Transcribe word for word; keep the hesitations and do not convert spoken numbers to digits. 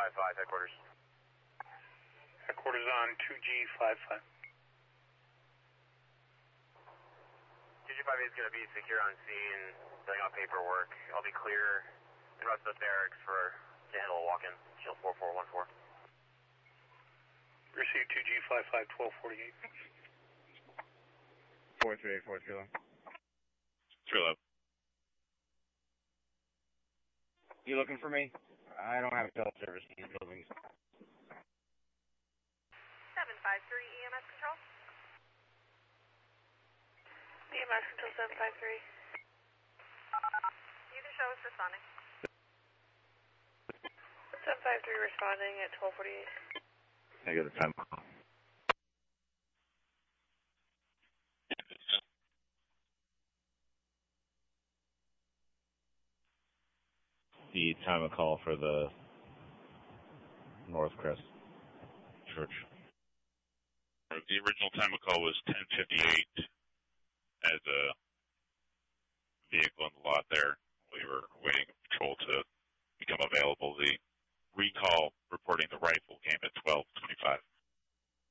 five five, headquarters. Headquarters on two G five five. two G five eight is going to be secure on scene, filling out paperwork. I'll be clear and rest of the barracks for to handle a walk-in. Shield four four one four. Receive two G five five, twelve forty-eight. four three eight four, Trilo. Trilo. You looking for me? I don't have cell service in these buildings. seven five three E M S control. E M S control seven five three. You can show us responding. seven five three responding at twelve forty-eight. I got a time call. The time of call for the North Crest Church. The original time of call was ten fifty-eight as a vehicle in the lot there. We were waiting for patrol to become available. The recall reporting the rifle came at twelve twenty-five.